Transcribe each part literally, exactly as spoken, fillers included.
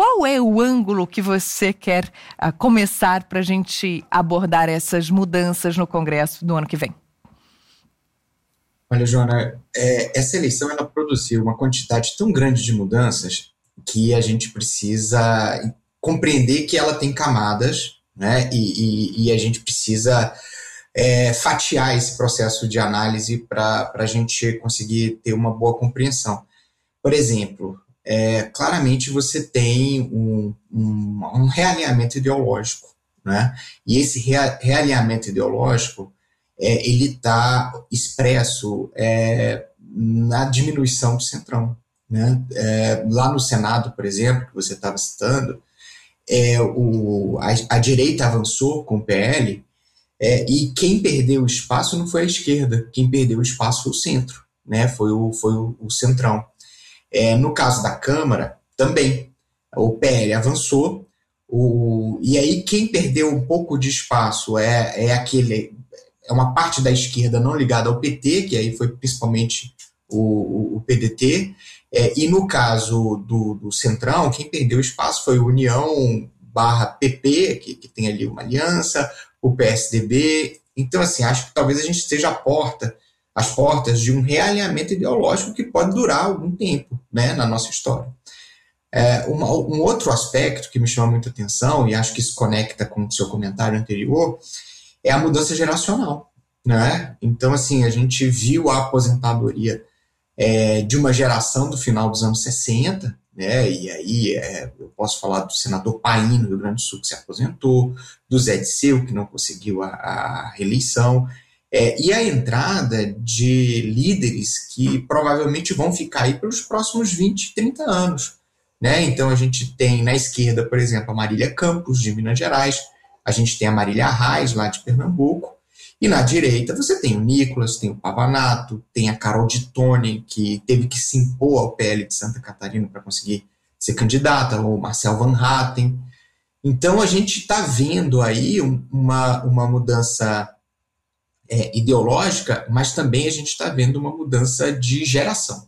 qual é o ângulo que você quer uh, começar para a gente abordar essas mudanças no Congresso do ano que vem? Olha, Joana, é, essa eleição ela produziu uma quantidade tão grande de mudanças que a gente precisa compreender que ela tem camadas, né? E, e, e a gente precisa é, fatiar esse processo de análise para a gente conseguir ter uma boa compreensão. Por exemplo, é, claramente você tem um, um, um realinhamento ideológico, né? E esse rea, realinhamento ideológico, é, ele está expresso é, na diminuição do Centrão, né? É, lá no Senado, por exemplo, que você estava citando, é, o, a, a direita avançou com o P L, é, e quem perdeu o espaço não foi a esquerda, quem perdeu o espaço foi o centro, né? Foi o, foi o, o Centrão. É, no caso da Câmara, também, o P L avançou, o, e aí quem perdeu um pouco de espaço é, é, aquele, é uma parte da esquerda não ligada ao P T, que aí foi principalmente o, o P D T, é, e no caso do, do Centrão, quem perdeu espaço foi o União barra P P, que, que tem ali uma aliança, o P S D B. Então, assim, acho que talvez a gente esteja à porta as portas de um realinhamento ideológico que pode durar algum tempo, né, na nossa história. É, uma, um outro aspecto que me chama muita atenção, e acho que isso conecta com o seu comentário anterior, é a mudança geracional, né? Então, assim, a gente viu a aposentadoria é, de uma geração do final dos anos sessenta, né? E aí é, eu posso falar do senador Paim, no Rio Grande do Sul, que se aposentou, do Zé Disseu, que não conseguiu a, a reeleição, É, e a entrada de líderes que provavelmente vão ficar aí pelos próximos vinte, trinta anos, né? Então a gente tem na esquerda, por exemplo, a Marília Campos, de Minas Gerais, a gente tem a Marília Reis, lá de Pernambuco, e na direita você tem o Nicolas, tem o Pavanato, tem a Carol de Tone, que teve que se impor ao P L de Santa Catarina para conseguir ser candidata, ou Marcel Van Hatten. Então a gente está vendo aí uma, uma mudança É, ideológica, mas também a gente está vendo uma mudança de geração.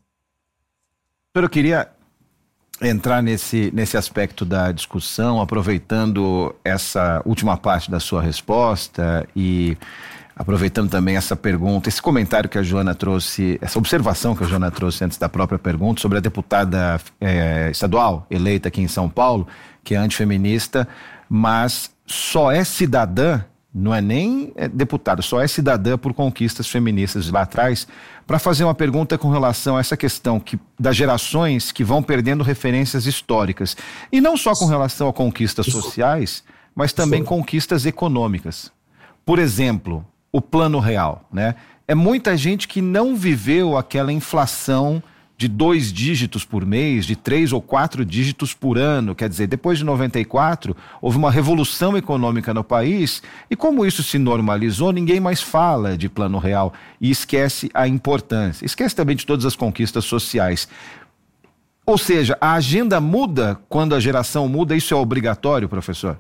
Eu queria entrar nesse, nesse aspecto da discussão, aproveitando essa última parte da sua resposta e aproveitando também essa pergunta, esse comentário que a Joana trouxe, essa observação que a Joana trouxe antes da própria pergunta sobre a deputada é, estadual eleita aqui em São Paulo, que é antifeminista, mas só é cidadã, não é nem deputada, só é cidadã por conquistas feministas lá atrás, para fazer uma pergunta com relação a essa questão que, das gerações que vão perdendo referências históricas. E não só com relação a conquistas sociais, mas também conquistas econômicas. Por exemplo, o Plano Real, né? É muita gente que não viveu aquela inflação de dois dígitos por mês, de três ou quatro dígitos por ano. Quer dizer, depois de noventa e quatro, houve uma revolução econômica no país e como isso se normalizou, ninguém mais fala de Plano Real e esquece a importância. Esquece também de todas as conquistas sociais. Ou seja, a agenda muda quando a geração muda, isso é obrigatório, professor?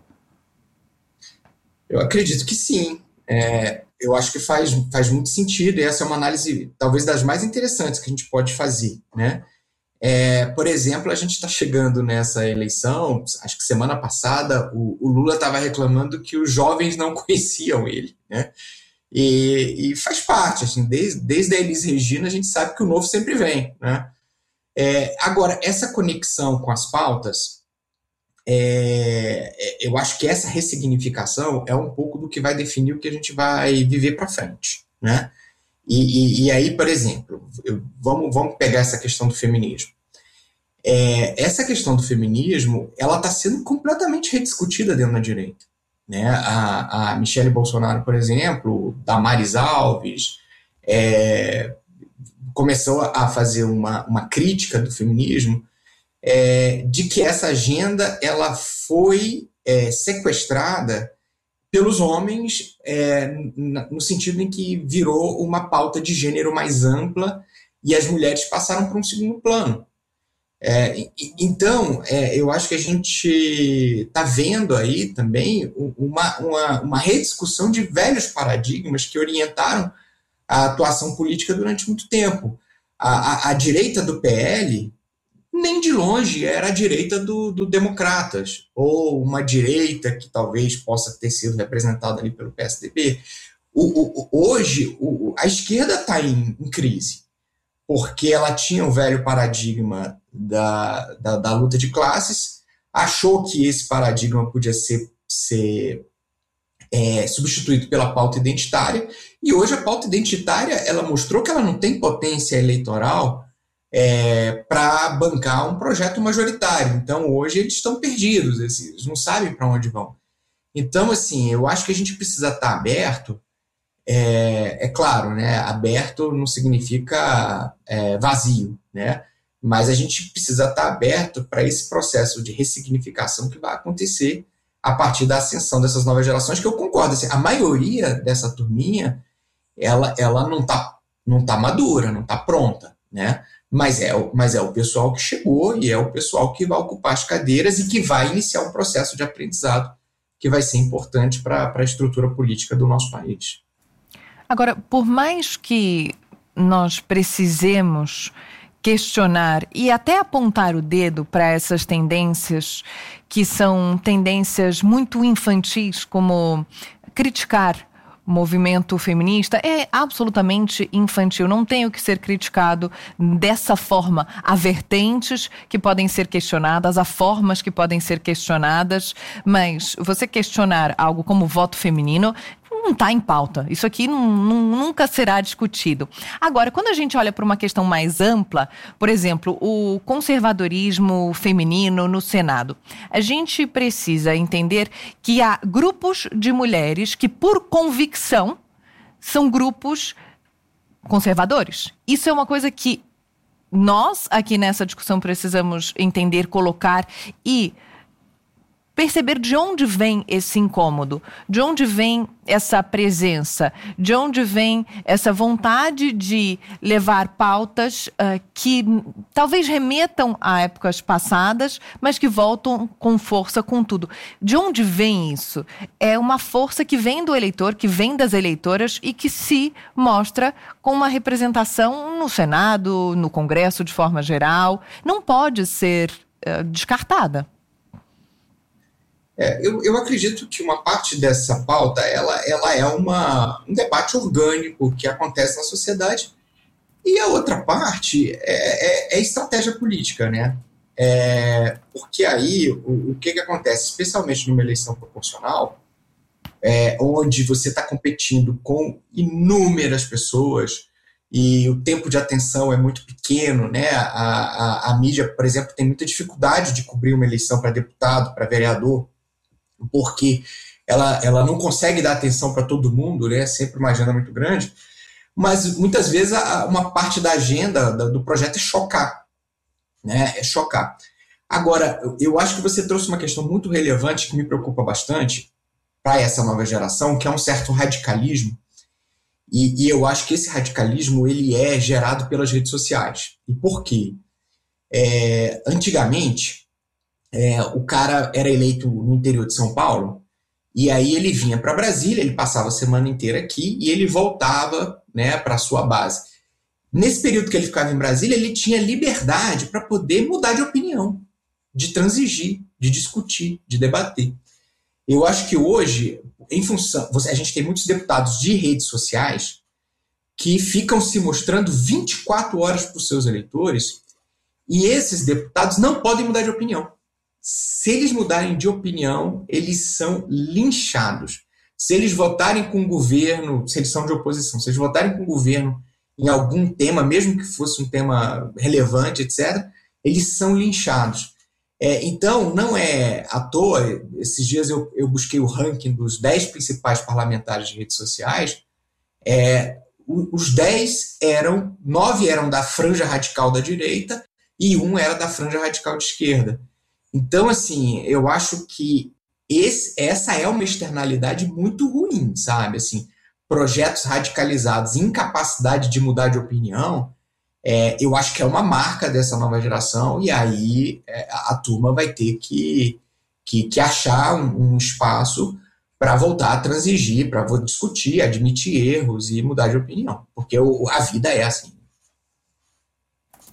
Eu acredito que sim. É, eu acho que faz, faz muito sentido e essa é uma análise talvez das mais interessantes que a gente pode fazer, né? É, por exemplo, a gente está chegando nessa eleição, acho que semana passada o, o Lula estava reclamando que os jovens não conheciam ele, né? E, e faz parte, assim, desde, desde a Elis Regina a gente sabe que o novo sempre vem, né? É, agora, essa conexão com as pautas, É, eu acho que essa ressignificação é um pouco do que vai definir o que a gente vai viver para frente, né? E, e, e aí, por exemplo, eu, vamos, vamos pegar essa questão do feminismo. É, essa questão do feminismo, ela está sendo completamente rediscutida dentro da direita, né? A, a Michele Bolsonaro, por exemplo, Damares Alves, é, começou a fazer uma, uma crítica do feminismo, É, de que essa agenda ela foi é, sequestrada pelos homens é, no sentido em que virou uma pauta de gênero mais ampla e as mulheres passaram para um segundo plano. É, e, então, é, eu acho que a gente está vendo aí também uma, uma, uma rediscussão de velhos paradigmas que orientaram a atuação política durante muito tempo. A, a, a direita do P L nem de longe era a direita do, do Democratas, ou uma direita que talvez possa ter sido representada ali pelo P S D B. O, o, hoje, o, a esquerda está em, em crise, porque ela tinha o velho paradigma da, da, da luta de classes, achou que esse paradigma podia ser, ser é, substituído pela pauta identitária, e hoje a pauta identitária ela mostrou que ela não tem potência eleitoral é, para bancar um projeto majoritário. Então, hoje eles estão perdidos, eles não sabem para onde vão. Então, assim, eu acho que a gente precisa estar aberto. É, é claro, né? Aberto não significa é, vazio, né? Mas a gente precisa estar aberto para esse processo de ressignificação que vai acontecer a partir da ascensão dessas novas gerações, que eu concordo, assim, a maioria dessa turminha, ela, ela não está não tá madura, não está pronta, né? Mas é, mas é o pessoal que chegou e é o pessoal que vai ocupar as cadeiras e que vai iniciar um processo de aprendizado que vai ser importante para a estrutura política do nosso país. Agora, por mais que nós precisemos questionar e até apontar o dedo para essas tendências que são tendências muito infantis, como criticar o movimento feminista, é absolutamente infantil, não tem o que ser criticado dessa forma. Há vertentes que podem ser questionadas, há formas que podem ser questionadas, mas você questionar algo como voto feminino não está em pauta. Isso aqui não, não, nunca será discutido. Agora, quando a gente olha para uma questão mais ampla, por exemplo, o conservadorismo feminino no Senado, a gente precisa entender que há grupos de mulheres que, por convicção, são grupos conservadores. Isso é uma coisa que nós, aqui nessa discussão, precisamos entender, colocar e perceber de onde vem esse incômodo, de onde vem essa presença, de onde vem essa vontade de levar pautas uh, que talvez remetam a épocas passadas, mas que voltam com força com tudo. De onde vem isso? É uma força que vem do eleitor, que vem das eleitoras e que se mostra com uma representação no Senado, no Congresso de forma geral. Não pode ser uh, descartada. É, eu, eu acredito que uma parte dessa pauta ela, ela é uma, um debate orgânico que acontece na sociedade, e a outra parte é, é, é estratégia política, né? É, porque aí o, o que, que acontece, especialmente numa eleição proporcional, é, onde você está competindo com inúmeras pessoas e o tempo de atenção é muito pequeno, né? A, a, a mídia, por exemplo, tem muita dificuldade de cobrir uma eleição para deputado, para vereador, porque ela, ela não consegue dar atenção para todo mundo, né? Sempre uma agenda muito grande, mas muitas vezes a, uma parte da agenda do, do projeto é chocar, né? É chocar. Agora, eu acho que você trouxe uma questão muito relevante que me preocupa bastante para essa nova geração, que é um certo radicalismo, e, e eu acho que esse radicalismo ele é gerado pelas redes sociais. E por quê? É, antigamente, É, o cara era eleito no interior de São Paulo, e aí ele vinha para Brasília, ele passava a semana inteira aqui, e ele voltava, né, para a sua base. Nesse período que ele ficava em Brasília, ele tinha liberdade para poder mudar de opinião, de transigir, de discutir, de debater. Eu acho que hoje, em função, a gente tem muitos deputados de redes sociais que ficam se mostrando vinte e quatro horas para os seus eleitores, e esses deputados não podem mudar de opinião. Se eles mudarem de opinião, eles são linchados. Se eles votarem com o governo, se eles são de oposição, se eles votarem com o governo em algum tema, mesmo que fosse um tema relevante, etcétera, eles são linchados. É, então, não é à toa, esses dias eu, eu busquei o ranking dos dez principais parlamentares de redes sociais, é, os dez eram, nove eram da franja radical da direita e um era da franja radical de esquerda. Então, assim, eu acho que esse, essa é uma externalidade muito ruim, sabe? Assim, projetos radicalizados, incapacidade de mudar de opinião, é, eu acho que é uma marca dessa nova geração, e aí é, a turma vai ter que, que, que achar um, um espaço para voltar a transigir, para discutir, admitir erros e mudar de opinião, porque o, a vida é assim.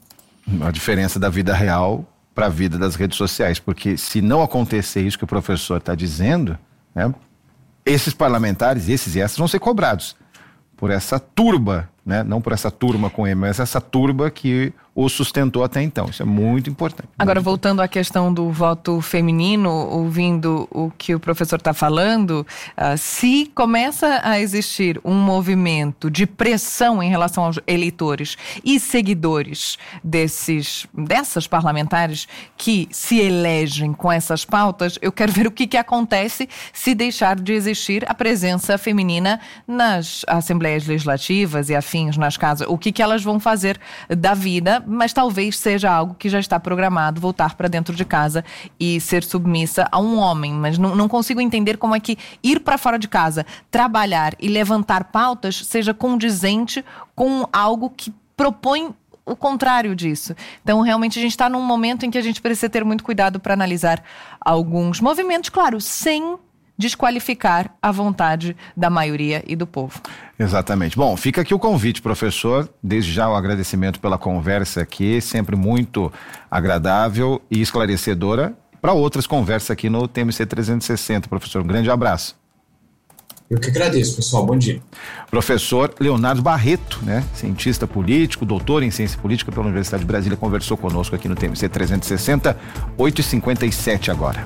A diferença da vida real para a vida das redes sociais, porque se não acontecer isso que o professor está dizendo, né, esses parlamentares, esses e essas vão ser cobrados por essa turba, né, não por essa turma com M, mas essa turba que o sustentou até então. Isso é muito importante. Agora, voltando à questão do voto feminino, ouvindo o que o professor está falando, uh, se começa a existir um movimento de pressão em relação aos eleitores e seguidores desses, dessas parlamentares que se elegem com essas pautas, eu quero ver o que, que acontece se deixar de existir a presença feminina nas assembleias legislativas e afins nas casas. O que, que elas vão fazer da vida, mas talvez seja algo que já está programado, voltar para dentro de casa e ser submissa a um homem. Mas não, não consigo entender como é que ir para fora de casa, trabalhar e levantar pautas seja condizente com algo que propõe o contrário disso. Então, realmente, a gente está num momento em que a gente precisa ter muito cuidado para analisar alguns movimentos, claro, sem desqualificar a vontade da maioria e do povo. Exatamente. Bom, fica aqui o convite, professor. Desde já o agradecimento pela conversa aqui, sempre muito agradável e esclarecedora para outras conversas aqui no T M C trezentos e sessenta. Professor, um grande abraço. Eu que agradeço, pessoal. Bom dia. Professor Leonardo Barreto, né? Cientista político, doutor em ciência política pela Universidade de Brasília, conversou conosco aqui no T M C trezentos e sessenta, oito e cinquenta e sete agora.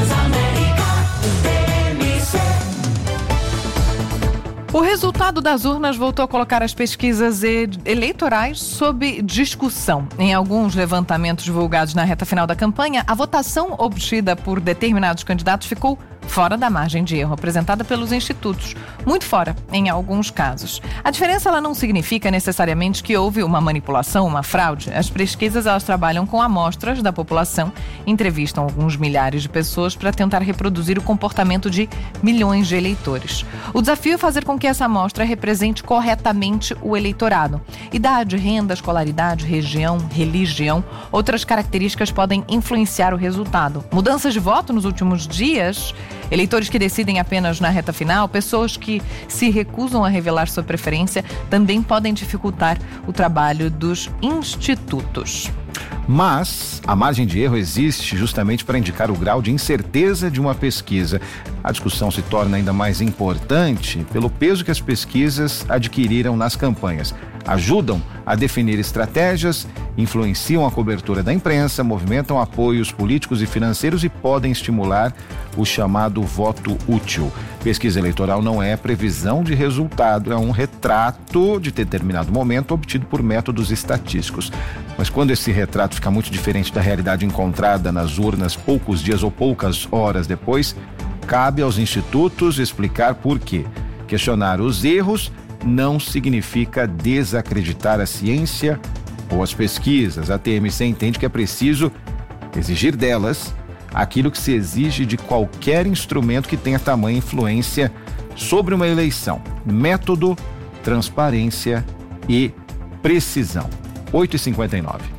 O resultado das urnas voltou a colocar as pesquisas eleitorais sob discussão. Em alguns levantamentos divulgados na reta final da campanha, a votação obtida por determinados candidatos ficou fora da margem de erro apresentada pelos institutos, muito fora, em alguns casos. A diferença ela não significa necessariamente que houve uma manipulação, uma fraude. As pesquisas elas trabalham com amostras da população, entrevistam alguns milhares de pessoas para tentar reproduzir o comportamento de milhões de eleitores. O desafio é fazer com que essa amostra represente corretamente o eleitorado. Idade, renda, escolaridade, região, religião, outras características podem influenciar o resultado. Mudanças de voto nos últimos dias, eleitores que decidem apenas na reta final, pessoas que se recusam a revelar sua preferência, também podem dificultar o trabalho dos institutos. Mas a margem de erro existe justamente para indicar o grau de incerteza de uma pesquisa. A discussão se torna ainda mais importante pelo peso que as pesquisas adquiriram nas campanhas. Ajudam a definir estratégias, influenciam a cobertura da imprensa, movimentam apoios políticos e financeiros e podem estimular o chamado voto útil. Pesquisa eleitoral não é previsão de resultado, é um retrato de determinado momento obtido por métodos estatísticos. Mas quando esse retrato fica muito diferente da realidade encontrada nas urnas poucos dias ou poucas horas depois, cabe aos institutos explicar por quê. Questionar os erros não significa desacreditar a ciência ou as pesquisas. A T M C entende que é preciso exigir delas aquilo que se exige de qualquer instrumento que tenha tamanha influência sobre uma eleição: método, transparência e precisão. oito e cinquenta e nove.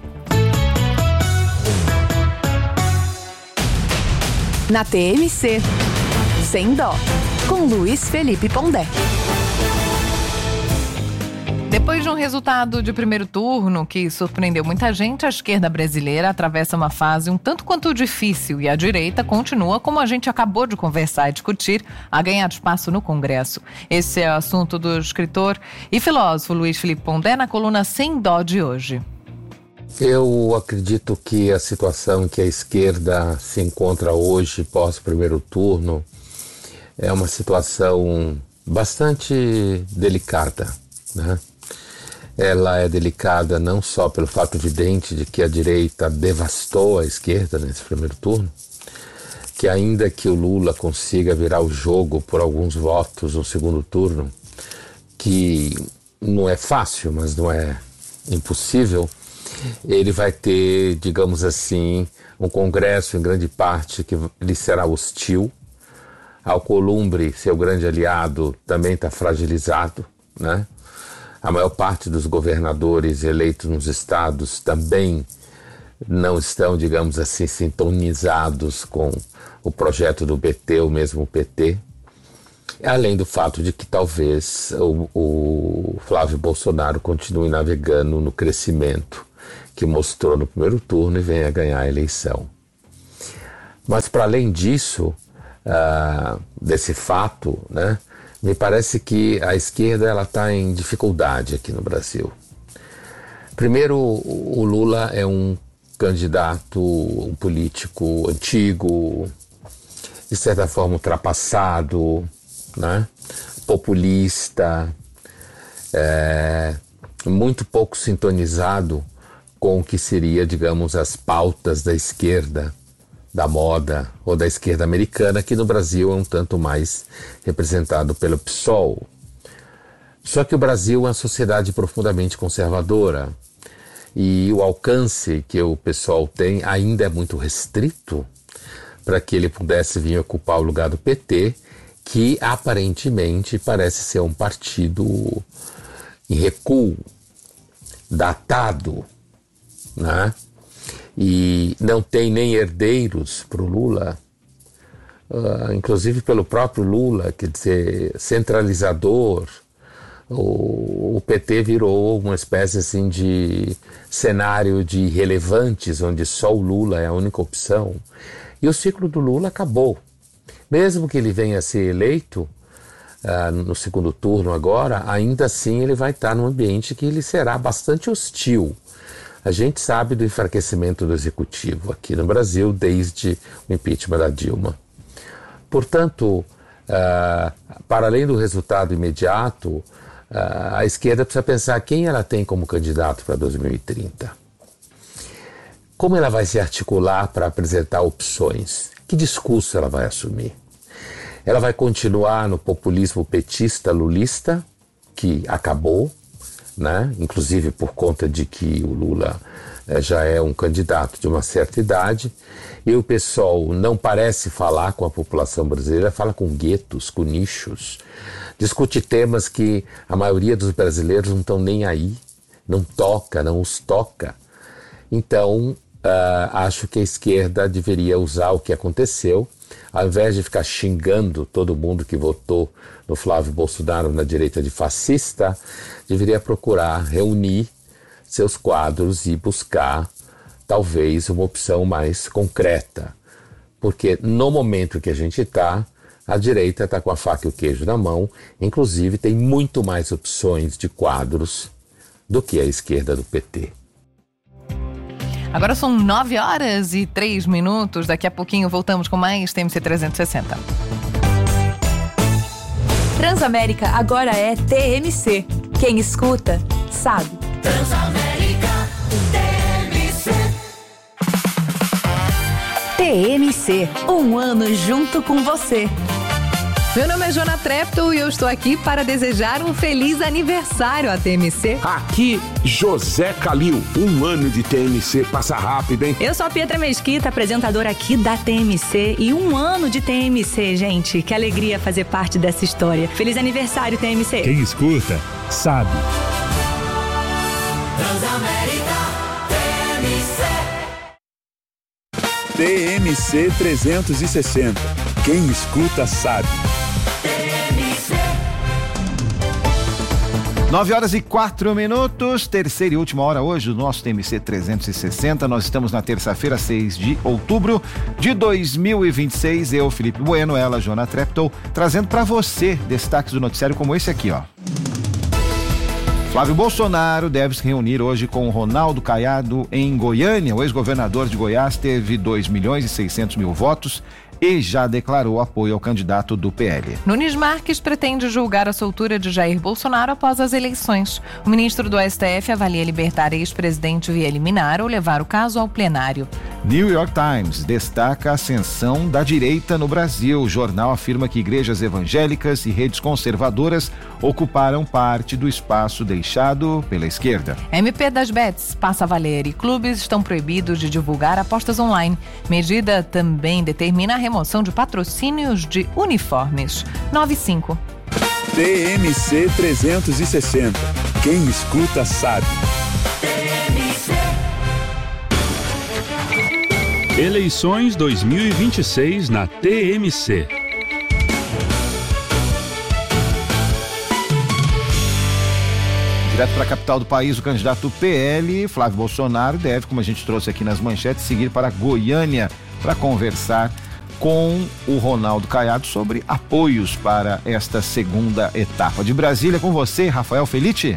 Na T M C, Sem Dó, com Luiz Felipe Pondé. Depois de um resultado de primeiro turno que surpreendeu muita gente, a esquerda brasileira atravessa uma fase um tanto quanto difícil e a direita continua, como a gente acabou de conversar e discutir, a ganhar espaço no Congresso. Esse é o assunto do escritor e filósofo Luiz Felipe Pondé na coluna Sem Dó de hoje. Eu acredito que a situação em que a esquerda se encontra hoje, pós primeiro turno, é uma situação bastante delicada, né? Ela é delicada não só pelo fato evidente de que a direita devastou a esquerda nesse primeiro turno, que ainda que o Lula consiga virar o jogo por alguns votos no segundo turno, que não é fácil, mas não é impossível, ele vai ter, digamos assim, um Congresso em grande parte que lhe será hostil. Alcolumbre, seu grande aliado, também está fragilizado, né? A maior parte dos governadores eleitos nos estados também não estão, digamos assim, sintonizados com o projeto do P T, ou mesmo o P T. Além do fato de que talvez o, o Flávio Bolsonaro continue navegando no crescimento que mostrou no primeiro turno e venha ganhar a eleição. Mas para além disso, uh, desse fato, né, me parece que a esquerda ela está em dificuldade aqui no Brasil. Primeiro, o Lula é um candidato, um político antigo, de certa forma ultrapassado, né, populista, é, muito pouco sintonizado com o que seria, digamos, as pautas da esquerda, da moda ou da esquerda americana, que no Brasil é um tanto mais representado pelo P SOL. Só que o Brasil é uma sociedade profundamente conservadora e o alcance que o P SOL tem ainda é muito restrito para que ele pudesse vir ocupar o lugar do P T, que aparentemente parece ser um partido em recuo, datado, né? E não tem nem herdeiros para o Lula, uh, inclusive pelo próprio Lula, quer dizer, centralizador. O, o P T virou uma espécie assim de cenário de irrelevantes, onde só o Lula é a única opção. E o ciclo do Lula acabou. Mesmo que ele venha a ser eleito uh, no segundo turno agora, ainda assim ele vai estar num ambiente que ele será bastante hostil. A gente sabe do enfraquecimento do executivo aqui no Brasil desde o impeachment da Dilma. Portanto, uh, para além do resultado imediato, uh, a esquerda precisa pensar quem ela tem como candidato para dois mil e trinta. Como ela vai se articular para apresentar opções? Que discurso ela vai assumir? Ela vai continuar no populismo petista, lulista, que acabou, né? Inclusive por conta de que o Lula eh, já é um candidato de uma certa idade, e o pessoal não parece falar com a população brasileira, fala com guetos, com nichos, discute temas que a maioria dos brasileiros não estão nem aí, não toca, não os toca. Então, Uh, acho que a esquerda deveria usar o que aconteceu, ao invés de ficar xingando todo mundo que votou no Flávio Bolsonaro na direita de fascista, deveria procurar reunir seus quadros e buscar talvez uma opção mais concreta. Porque no momento que a gente está, a direita está com a faca e o queijo na mão, inclusive tem muito mais opções de quadros do que a esquerda do P T. Agora são nove horas e três minutos. Daqui a pouquinho voltamos com mais T M C trezentos e sessenta. Transamérica agora é T M C. Quem escuta, sabe. Transamérica T M C. T M C, um ano junto com você. Meu nome é Jona Treptow e eu estou aqui para desejar um feliz aniversário à T M C. Aqui, José Calil. Um ano de T M C passa rápido, hein? Eu sou a Pietra Mesquita, apresentadora aqui da T M C. E um ano de T M C, gente. Que alegria fazer parte dessa história. Feliz aniversário, T M C. Quem escuta, sabe. Transamérica T M C. T M C trezentos e sessenta. Quem escuta, sabe. nove horas e quatro minutos, terceira e última hora hoje do nosso T M C trezentos e sessenta. Nós estamos na terça-feira, seis de outubro de dois mil e vinte e seis. Eu, Felipe Bueno, ela, Jona Treptow, trazendo para você destaques do noticiário como esse aqui, ó. Flávio Bolsonaro deve se reunir hoje com Ronaldo Caiado em Goiânia. O ex-governador de Goiás teve dois milhões e seiscentos mil votos e já declarou apoio ao candidato do P L. Nunes Marques pretende julgar a soltura de Jair Bolsonaro após as eleições. O ministro do S T F avalia libertar ex-presidente via liminar ou levar o caso ao plenário. New York Times destaca a ascensão da direita no Brasil. O jornal afirma que igrejas evangélicas e redes conservadoras ocuparam parte do espaço deixado pela esquerda. M P das Bets passa a valer e clubes estão proibidos de divulgar apostas online. Medida também determina a remoção de patrocínios de uniformes. nove e cinco. T M C trezentos e sessenta. Quem escuta, sabe. Eleições dois mil e vinte e seis na T M C. Direto para a capital do país, o candidato P L, Flávio Bolsonaro, deve, como a gente trouxe aqui nas manchetes, seguir para Goiânia para conversar com o Ronaldo Caiado sobre apoios para esta segunda etapa. De Brasília, com você, Rafael Felitti.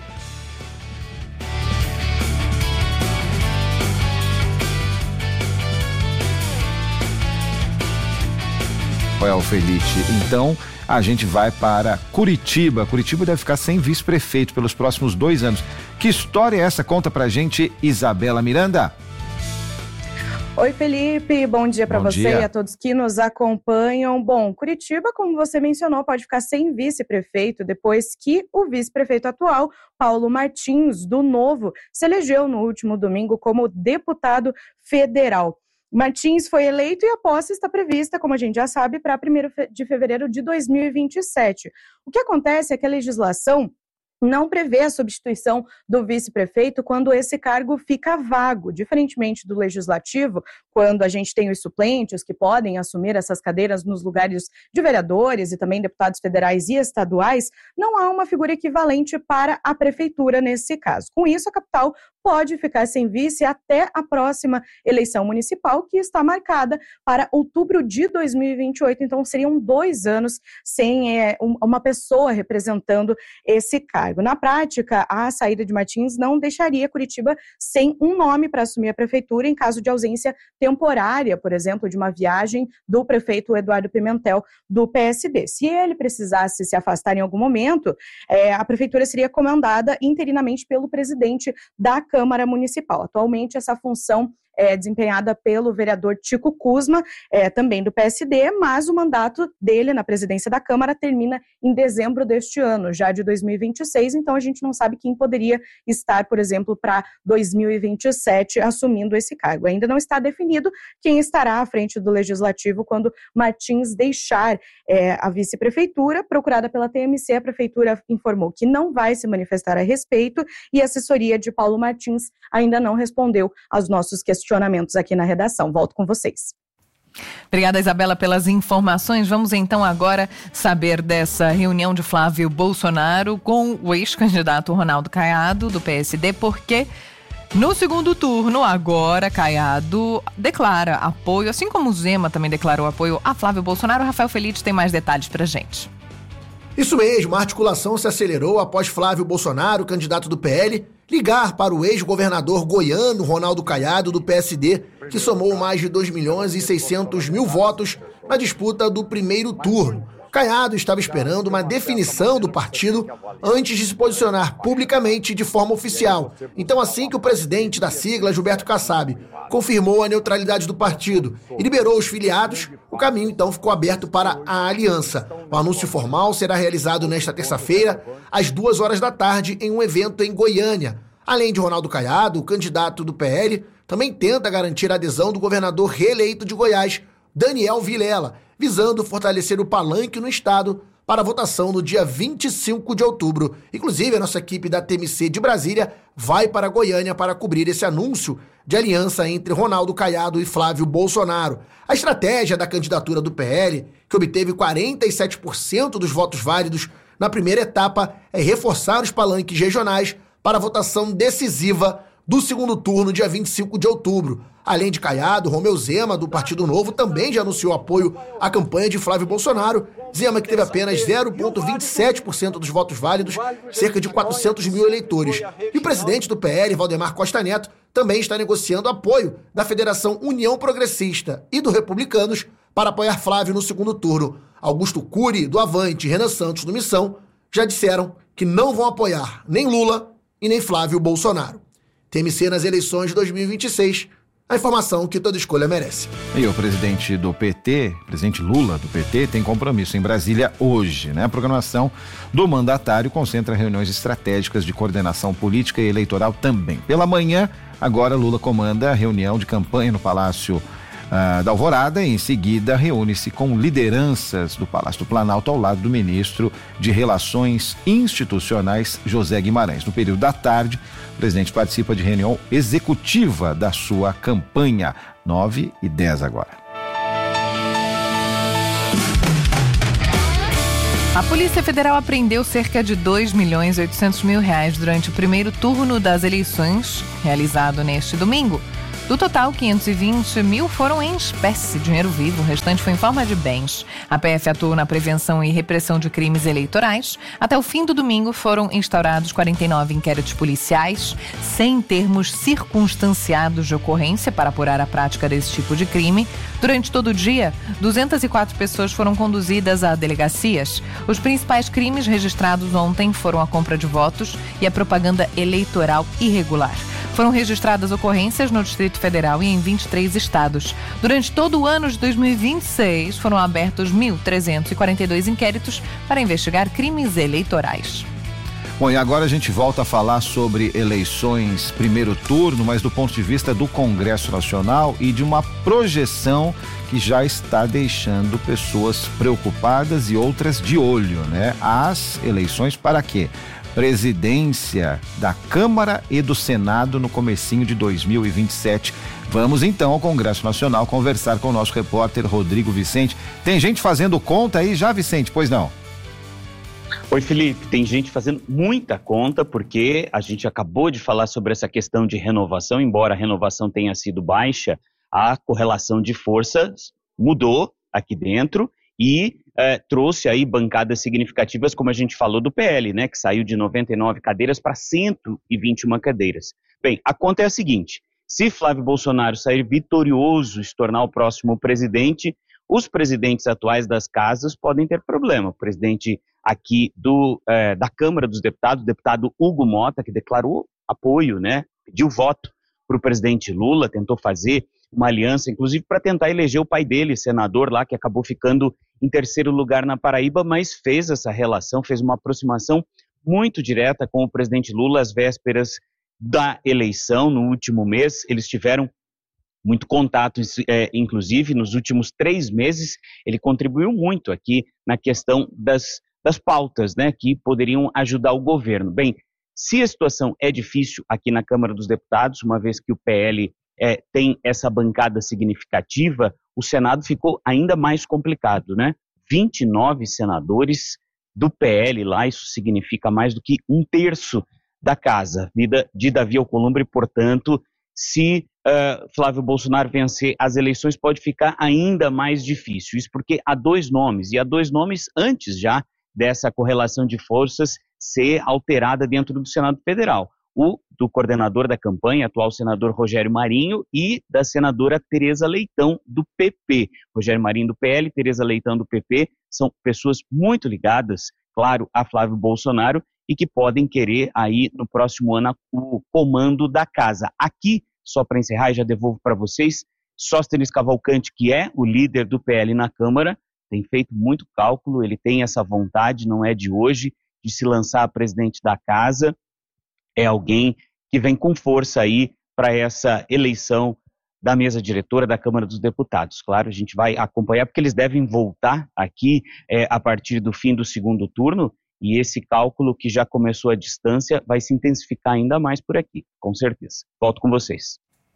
Rafael Felitti, então a gente vai para Curitiba. Curitiba deve ficar sem vice-prefeito pelos próximos dois anos. Que história é essa? Conta pra gente, Isabela Miranda. Oi, Felipe, bom dia para você dia. E a todos que nos acompanham. Bom, Curitiba, como você mencionou, pode ficar sem vice-prefeito depois que o vice-prefeito atual, Paulo Martins, do Novo, se elegeu no último domingo como deputado federal. Martins foi eleito e a posse está prevista, como a gente já sabe, para primeiro de fevereiro de dois mil e vinte e sete. O que acontece é que a legislação não prevê a substituição do vice-prefeito quando esse cargo fica vago, diferentemente do legislativo, quando a gente tem os suplentes que podem assumir essas cadeiras nos lugares de vereadores e também deputados federais e estaduais, não há uma figura equivalente para a prefeitura nesse caso. Com isso, a capital pode ficar sem vice até a próxima eleição municipal, que está marcada para outubro de dois mil e vinte e oito, então seriam dois anos sem é, uma pessoa representando esse cargo. Na prática, a saída de Martins não deixaria Curitiba sem um nome para assumir a prefeitura em caso de ausência temporária, por exemplo, de uma viagem do prefeito Eduardo Pimentel do P S D. Se ele precisasse se afastar em algum momento, é, a prefeitura seria comandada interinamente pelo presidente da Câmara Municipal. Atualmente, essa função é desempenhada pelo vereador Tico Kuzma, é, também do P S D, mas o mandato dele na presidência da Câmara termina em dezembro deste ano, já de dois mil e vinte e seis, então a gente não sabe quem poderia estar, por exemplo, para dois mil e vinte e sete assumindo esse cargo. Ainda não está definido quem estará à frente do Legislativo quando Martins deixar é, a vice-prefeitura. Procurada pela T M C, a prefeitura informou que não vai se manifestar a respeito e a assessoria de Paulo Martins ainda não respondeu aos nossos questionamentos questionamentos aqui na redação. Volto com vocês. Obrigada, Isabela, pelas informações. Vamos então agora saber dessa reunião de Flávio Bolsonaro com o ex-candidato Ronaldo Caiado, do P S D, porque no segundo turno, agora, Caiado declara apoio, assim como o Zema também declarou apoio a Flávio Bolsonaro. Rafael Felitti tem mais detalhes pra gente. Isso mesmo, a articulação se acelerou após Flávio Bolsonaro, candidato do P L, ligar para o ex-governador goiano Ronaldo Caiado, do P S D, que somou mais de dois milhões e seiscentos mil votos na disputa do primeiro turno. Caiado estava esperando uma definição do partido antes de se posicionar publicamente de forma oficial. Então, assim que o presidente da sigla, Gilberto Kassab, confirmou a neutralidade do partido e liberou os filiados, o caminho então ficou aberto para a aliança. O anúncio formal será realizado nesta terça-feira, às duas horas da tarde, em um evento em Goiânia. Além de Ronaldo Caiado, o candidato do P L também tenta garantir a adesão do governador reeleito de Goiás, Daniel Vilela, visando fortalecer o palanque no estado para a votação no dia vinte e cinco de outubro. Inclusive, a nossa equipe da T M C de Brasília vai para Goiânia para cobrir esse anúncio de aliança entre Ronaldo Caiado e Flávio Bolsonaro. A estratégia da candidatura do P L, que obteve quarenta e sete por cento dos votos válidos na primeira etapa, é reforçar os palanques regionais para a votação decisiva do segundo turno, dia vinte e cinco de outubro. Além de Caiado, Romeu Zema, do Partido Novo, também já anunciou apoio à campanha de Flávio Bolsonaro. Zema, que teve apenas zero vírgula vinte e sete por cento dos votos válidos, cerca de quatrocentos mil eleitores. E o presidente do P L, Valdemar Costa Neto, também está negociando apoio da Federação União Progressista e do Republicanos para apoiar Flávio no segundo turno. Augusto Cury, do Avante, e Renan Santos, do Missão, já disseram que não vão apoiar nem Lula e nem Flávio Bolsonaro. T M C nas eleições de dois mil e vinte e seis, a informação que toda escolha merece. E o presidente do P T, presidente Lula do P T, tem compromisso em Brasília hoje, né? A programação do mandatário concentra reuniões estratégicas de coordenação política e eleitoral também. Pela manhã, agora Lula comanda a reunião de campanha no Palácio Uh, da Alvorada, e em seguida reúne-se com lideranças do Palácio do Planalto ao lado do ministro de Relações Institucionais, José Guimarães. No período da tarde, o presidente participa de reunião executiva da sua campanha. nove e dez agora. A Polícia Federal apreendeu cerca de dois milhões e oitocentos mil reais durante o primeiro turno das eleições, realizado neste domingo. Do total, quinhentos e vinte mil foram em espécie, dinheiro vivo, o restante foi em forma de bens. A P F atuou na prevenção e repressão de crimes eleitorais. Até o fim do domingo foram instaurados quarenta e nove inquéritos policiais, sem termos circunstanciados de ocorrência para apurar a prática desse tipo de crime. Durante todo o dia, duzentas e quatro pessoas foram conduzidas a delegacias. Os principais crimes registrados ontem foram a compra de votos e a propaganda eleitoral irregular. Foram registradas ocorrências no Distrito Federal e em vinte e três estados. Durante todo o ano de dois mil e vinte e seis, foram abertos mil trezentos e quarenta e dois inquéritos para investigar crimes eleitorais. Bom, e agora a gente volta a falar sobre eleições primeiro turno, mas do ponto de vista do Congresso Nacional e de uma projeção que já está deixando pessoas preocupadas e outras de olho, né? As eleições para quê? Presidência da Câmara e do Senado no comecinho de dois mil e vinte e sete. Vamos então ao Congresso Nacional conversar com o nosso repórter Rodrigo Vicente. Tem gente fazendo conta aí já, Vicente? Pois não? Oi, Felipe. Tem gente fazendo muita conta porque a gente acabou de falar sobre essa questão de renovação. Embora a renovação tenha sido baixa, a correlação de forças mudou aqui dentro e é, trouxe aí bancadas significativas, como a gente falou do P L, né, que saiu de noventa e nove cadeiras para cento e vinte e uma cadeiras. Bem, a conta é a seguinte: se Flávio Bolsonaro sair vitorioso e se tornar o próximo presidente, os presidentes atuais das casas podem ter problema. O presidente aqui do, é, da Câmara dos Deputados, o deputado Hugo Mota, que declarou apoio, né, pediu voto para o presidente Lula, tentou fazer uma aliança, inclusive para tentar eleger o pai dele, senador lá, que acabou ficando em terceiro lugar na Paraíba, mas fez essa relação, fez uma aproximação muito direta com o presidente Lula às vésperas da eleição, no último mês. Eles tiveram muito contato, é, inclusive nos últimos três meses, ele contribuiu muito aqui na questão das, das pautas, né, que poderiam ajudar o governo. Bem, se a situação é difícil aqui na Câmara dos Deputados, uma vez que o P L É, tem essa bancada significativa, o Senado ficou ainda mais complicado, né? vinte e nove senadores do P L lá, isso significa mais do que um terço da casa. Vida de Davi Alcolumbre, portanto, se uh, Flávio Bolsonaro vencer as eleições, pode ficar ainda mais difícil. Isso porque há dois nomes, e há dois nomes antes já dessa correlação de forças ser alterada dentro do Senado Federal. O do coordenador da campanha, atual senador Rogério Marinho, e da senadora Tereza Leitão, do P P. Rogério Marinho do P L, Tereza Leitão do P P, são pessoas muito ligadas, claro, a Flávio Bolsonaro e que podem querer aí no próximo ano o comando da casa. Aqui, só para encerrar e já devolvo para vocês, Sóstenes Cavalcante, que é o líder do P L na Câmara, tem feito muito cálculo, ele tem essa vontade, não é de hoje, de se lançar a presidente da casa. É alguém que vem com força aí para essa eleição da mesa diretora da Câmara dos Deputados. Claro, a gente vai acompanhar, porque eles devem voltar aqui é, a partir do fim do segundo turno, e esse cálculo que já começou à distância vai se intensificar ainda mais por aqui, com certeza. Volto com vocês.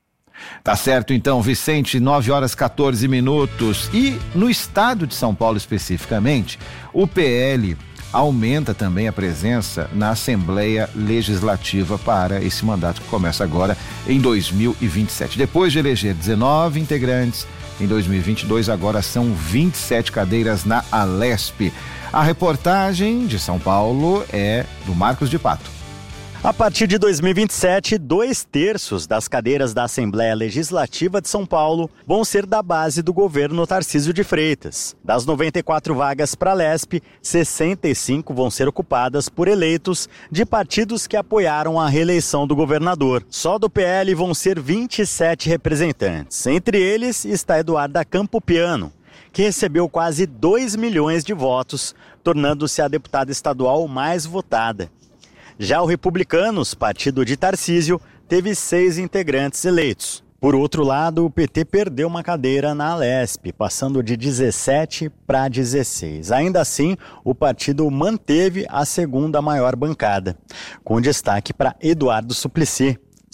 Tá certo então, Vicente, nove horas e quatorze minutos. E no estado de São Paulo especificamente, o P L aumenta também a presença na Assembleia Legislativa para esse mandato que começa agora em dois mil e vinte e sete. Depois de eleger dezenove integrantes, em dois mil e vinte e dois agora são vinte e sete cadeiras na Alesp. A reportagem de São Paulo é do Marcos de Pato. A partir de dois mil e vinte e sete, dois terços das cadeiras da Assembleia Legislativa de São Paulo vão ser da base do governo Tarcísio de Freitas. Das noventa e quatro vagas para a Lesp, sessenta e cinco vão ser ocupadas por eleitos de partidos que apoiaram a reeleição do governador. Só do P L vão ser vinte e sete representantes. Entre eles está Eduarda Campopiano, que recebeu quase dois milhões de votos, tornando-se a deputada estadual mais votada. Já o Republicanos, partido de Tarcísio, teve seis integrantes eleitos. Por outro lado, o P T perdeu uma cadeira na Alesp, passando de dezessete para dezesseis. Ainda assim, o partido manteve a segunda maior bancada, com destaque para Eduardo Suplicy.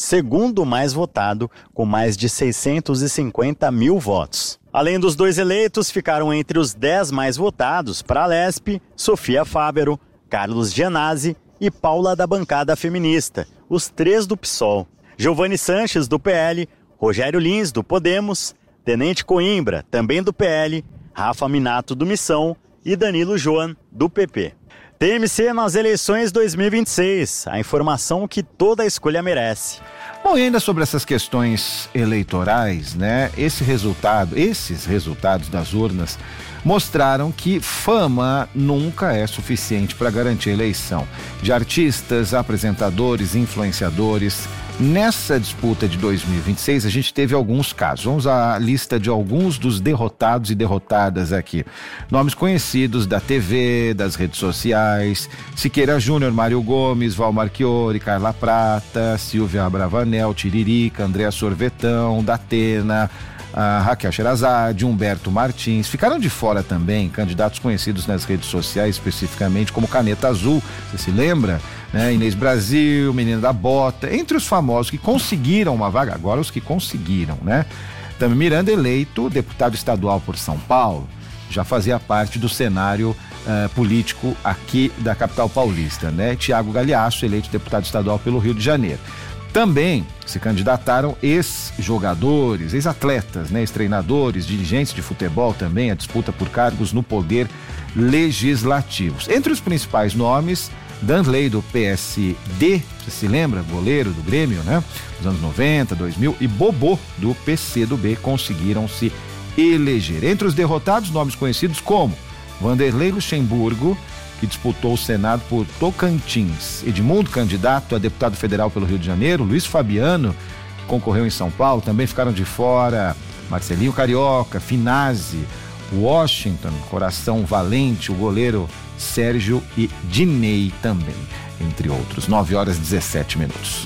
segundo mais votado, com mais de seiscentos e cinquenta mil votos. Além dos dois eleitos, ficaram entre os dez mais votados para a Lesp, Sofia Fávero, Carlos Gianazzi e Paula da bancada feminista, os três do PSOL. Giovanni Sanches, do P L, Rogério Lins, do Podemos, Tenente Coimbra, também do P L, Rafa Minato, do Missão e Danilo Joan, do P P. T M C nas eleições dois mil e vinte e seis, a informação que toda escolha merece. Bom, e ainda sobre essas questões eleitorais, né? Esse resultado, esses resultados das urnas mostraram que fama nunca é suficiente para garantir a eleição. De artistas, apresentadores, influenciadores. Nessa disputa de dois mil e vinte e seis, a gente teve alguns casos. Vamos à lista de alguns dos derrotados e derrotadas aqui. Nomes conhecidos da T V, das redes sociais: Siqueira Júnior, Mário Gomes, Val Marchiori, Carla Prata, Silvia Bravanel, Tiririca, Andréa Sorvetão, Datena, a Raquel Sherazade, Humberto Martins. Ficaram de fora também candidatos conhecidos nas redes sociais, especificamente como Caneta Azul, você se lembra? Né? Inês Brasil, Menina da Bota, entre os famosos que conseguiram uma vaga, agora os que conseguiram, né? Também Miranda, eleito deputado estadual por São Paulo, já fazia parte do cenário uh, político aqui da capital paulista, né? Tiago Galhaço, eleito deputado estadual pelo Rio de Janeiro. Também se candidataram ex-jogadores, ex-atletas, né? Ex-treinadores, dirigentes de futebol também, a disputa por cargos no poder legislativo. Entre os principais nomes, Danley, do P S D, você se lembra? Goleiro do Grêmio, né? Nos anos noventa, dois mil, e Bobô, do P C do B, conseguiram se eleger. Entre os derrotados, nomes conhecidos como Vanderlei Luxemburgo, que disputou o Senado por Tocantins, Edmundo, candidato a deputado federal pelo Rio de Janeiro, Luiz Fabiano, que concorreu em São Paulo, também ficaram de fora Marcelinho Carioca, Finazzi, Washington, Coração Valente, o goleiro Sérgio e Dinei também, entre outros. nove horas e dezessete minutos.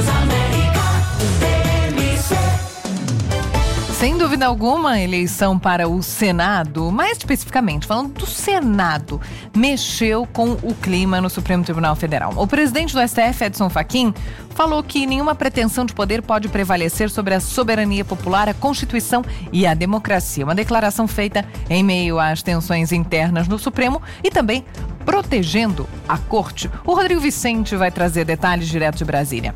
Sem dúvida alguma, a eleição para o Senado, mais especificamente falando do Senado, mexeu com o clima no Supremo Tribunal Federal. O presidente do S T F, Edson Fachin, falou que nenhuma pretensão de poder pode prevalecer sobre a soberania popular, a Constituição e a democracia. Uma declaração feita em meio às tensões internas no Supremo e também protegendo a Corte. O Rodrigo Vicente vai trazer detalhes direto de Brasília.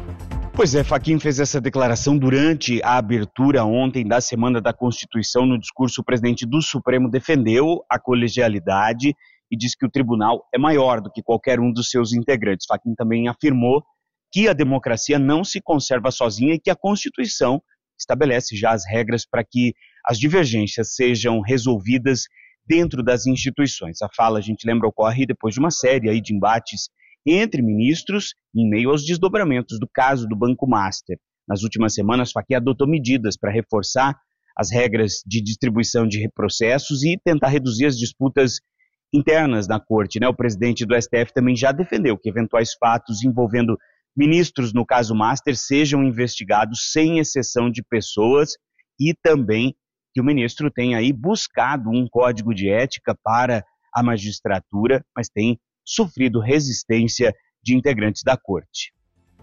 Pois é, Fachin fez essa declaração durante a abertura ontem da Semana da Constituição. No discurso, o presidente do Supremo defendeu a colegialidade e disse que o tribunal é maior do que qualquer um dos seus integrantes. Fachin também afirmou que a democracia não se conserva sozinha e que a Constituição estabelece já as regras para que as divergências sejam resolvidas dentro das instituições. A fala, a gente lembra, ocorre depois de uma série aí de embates entre ministros em meio aos desdobramentos do caso do Banco Master. Nas últimas semanas, Fachin adotou medidas para reforçar as regras de distribuição de processos e tentar reduzir as disputas internas na corte, né? O presidente do S T F também já defendeu que eventuais fatos envolvendo ministros no caso Master sejam investigados sem exceção de pessoas e também que o ministro tenha aí buscado um código de ética para a magistratura, mas tem sofrido resistência de integrantes da corte.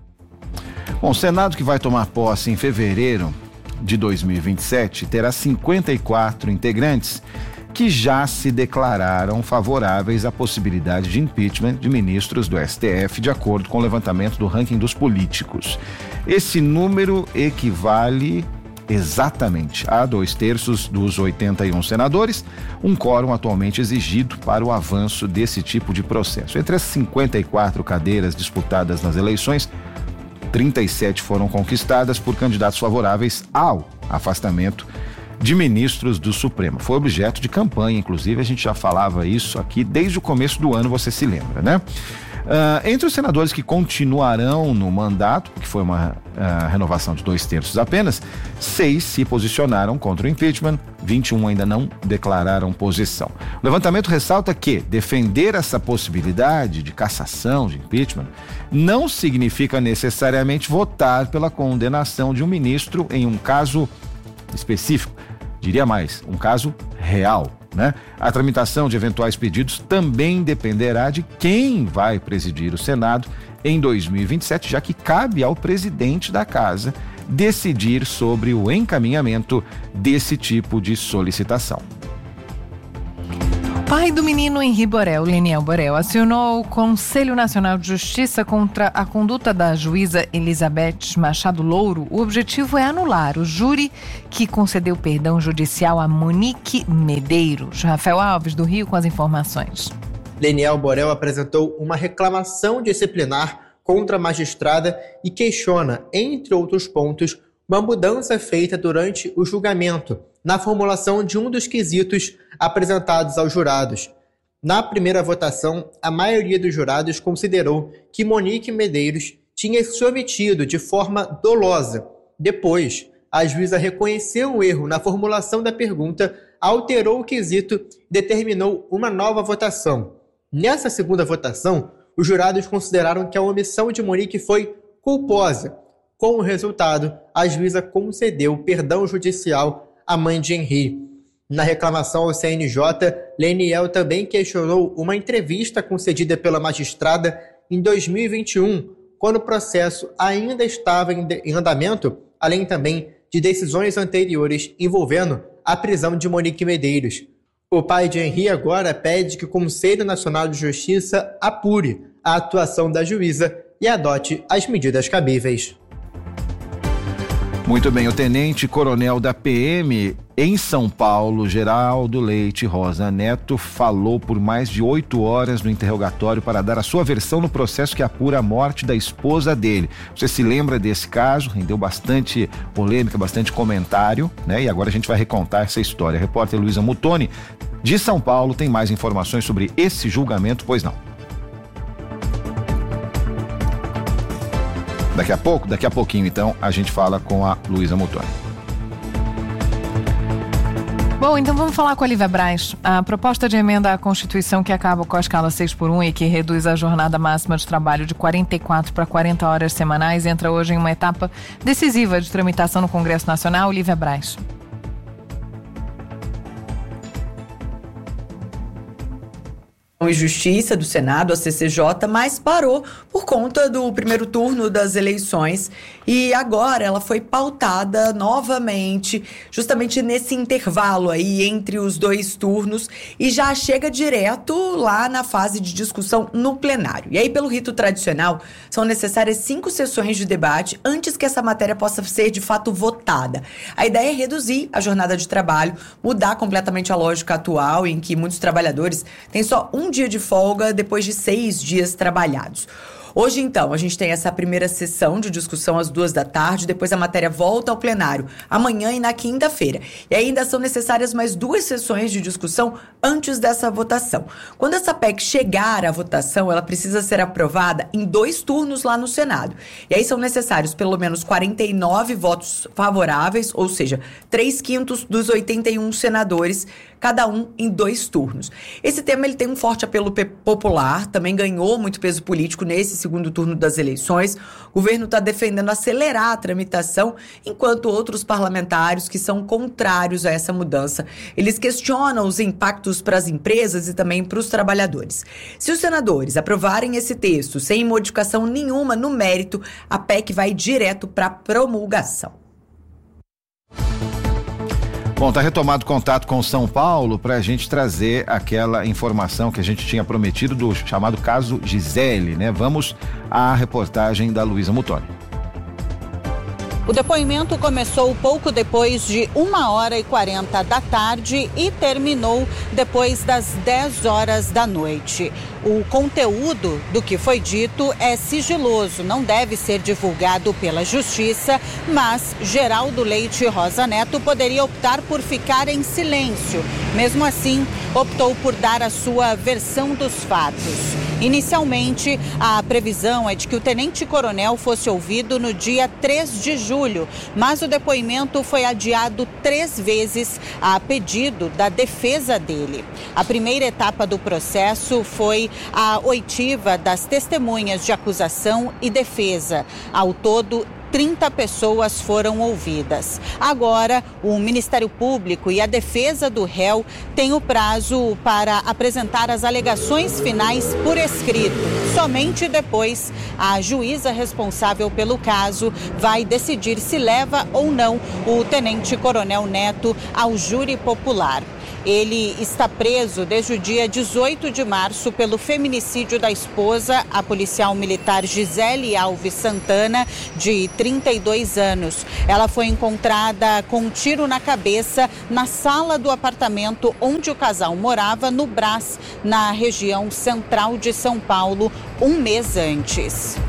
Bom, o Senado, que vai tomar posse em fevereiro de dois mil e vinte e sete, terá cinquenta e quatro integrantes que já se declararam favoráveis à possibilidade de impeachment de ministros do S T F, de acordo com o levantamento do ranking dos políticos. Esse número equivale exatamente a dois terços dos oitenta e um senadores, um quórum atualmente exigido para o avanço desse tipo de processo. Entre as cinquenta e quatro cadeiras disputadas nas eleições, trinta e sete foram conquistadas por candidatos favoráveis ao afastamento de ministros do Supremo. Foi objeto de campanha, inclusive, a gente já falava isso aqui desde o começo do ano, você se lembra, né? Uh, entre os senadores que continuarão no mandato, que foi uma uh, renovação de dois terços apenas, seis se posicionaram contra o impeachment, vinte e um ainda não declararam posição. O levantamento ressalta que defender essa possibilidade de cassação, de impeachment, não significa necessariamente votar pela condenação de um ministro em um caso específico, diria mais, um caso real. né? A tramitação de eventuais pedidos também dependerá de quem vai presidir o Senado em dois mil e vinte e sete, já que cabe ao presidente da casa decidir sobre o encaminhamento desse tipo de solicitação. Pai do menino Henri Borel, Leniel Borel, acionou o Conselho Nacional de Justiça contra a conduta da juíza Elizabeth Machado Louro. O objetivo é anular o júri que concedeu perdão judicial a Monique Medeiros. Rafael Alves, do Rio, com as informações. Leniel Borel apresentou uma reclamação disciplinar contra a magistrada e questiona, entre outros pontos, uma mudança feita durante o julgamento, na formulação de um dos quesitos apresentados aos jurados. Na primeira votação, a maioria dos jurados considerou que Monique Medeiros tinha se omitido de forma dolosa. Depois, a juíza reconheceu o erro na formulação da pergunta, alterou o quesito e determinou uma nova votação. Nessa segunda votação, os jurados consideraram que a omissão de Monique foi culposa. Com o resultado, a juíza concedeu perdão judicial à mãe de Henri. Na reclamação ao C N J, Leniel também questionou uma entrevista concedida pela magistrada em dois mil e vinte e um, quando o processo ainda estava em andamento, além também de decisões anteriores envolvendo a prisão de Monique Medeiros. O pai de Henri agora pede que o Conselho Nacional de Justiça apure a atuação da juíza e adote as medidas cabíveis. Muito bem, o tenente-coronel da P M em São Paulo, Geraldo Leite Rosa Neto, falou por mais de oito horas no interrogatório para dar a sua versão no processo que apura a morte da esposa dele. Você se lembra desse caso? Rendeu bastante polêmica, bastante comentário, né? E agora a gente vai recontar essa história. A repórter Luísa Mutoni, de São Paulo, tem mais informações sobre esse julgamento, pois não? Daqui a pouco, daqui a pouquinho, então, a gente fala com a Luísa Mutoni. Bom, então vamos falar com a Lívia Braz. A proposta de emenda à Constituição que acaba com a escala seis por um e que reduz a jornada máxima de trabalho de quarenta e quatro para quarenta horas semanais entra hoje em uma etapa decisiva de tramitação no Congresso Nacional. Lívia Braz. e Justiça do Senado, a C C J, mas parou por conta do primeiro turno das eleições e agora ela foi pautada novamente, justamente nesse intervalo aí entre os dois turnos e já chega direto lá na fase de discussão no plenário. E aí, pelo rito tradicional, são necessárias cinco sessões de debate antes que essa matéria possa ser de fato votada. A ideia é reduzir a jornada de trabalho, mudar completamente a lógica atual em que muitos trabalhadores têm só um dia de folga depois de seis dias trabalhados. Hoje, então, a gente tem essa primeira sessão de discussão às duas da tarde, depois a matéria volta ao plenário amanhã e na quinta-feira. E ainda são necessárias mais duas sessões de discussão antes dessa votação. Quando essa P E C chegar à votação, ela precisa ser aprovada em dois turnos lá no Senado. E aí são necessários pelo menos quarenta e nove votos favoráveis, ou seja, três quintos dos oitenta e um senadores, cada um em dois turnos. Esse tema ele tem um forte apelo popular, também ganhou muito peso político nesse segundo turno das eleições. O governo está defendendo acelerar a tramitação, enquanto outros parlamentares que são contrários a essa mudança, eles questionam os impactos para as empresas e também para os trabalhadores. Se os senadores aprovarem esse texto sem modificação nenhuma no mérito, a P E C vai direto para promulgação. Bom, está retomado o contato com São Paulo para a gente trazer aquela informação que a gente tinha prometido do chamado caso Gisele, né? Vamos à reportagem da Luísa Mutoni. O depoimento começou pouco depois de uma hora e quarenta da tarde e terminou depois das dez horas da noite. O conteúdo do que foi dito é sigiloso, não deve ser divulgado pela Justiça, mas Geraldo Leite Rosa Neto poderia optar por ficar em silêncio. Mesmo assim, optou por dar a sua versão dos fatos. Inicialmente, a previsão é de que o tenente-coronel fosse ouvido no dia três de julho, mas o depoimento foi adiado três vezes a pedido da defesa dele. A primeira etapa do processo foi a oitiva das testemunhas de acusação e defesa. Ao todo, trinta pessoas foram ouvidas. Agora, o Ministério Público e a defesa do réu têm o prazo para apresentar as alegações finais por escrito. Somente depois, a juíza responsável pelo caso vai decidir se leva ou não o tenente-coronel Neto ao júri popular. Ele está preso desde o dia dezoito de março pelo feminicídio da esposa, a policial militar Gisele Alves Santana, de trinta e dois anos. Ela foi encontrada com um tiro na cabeça na sala do apartamento onde o casal morava, no Brás, na região central de São Paulo, um mês antes.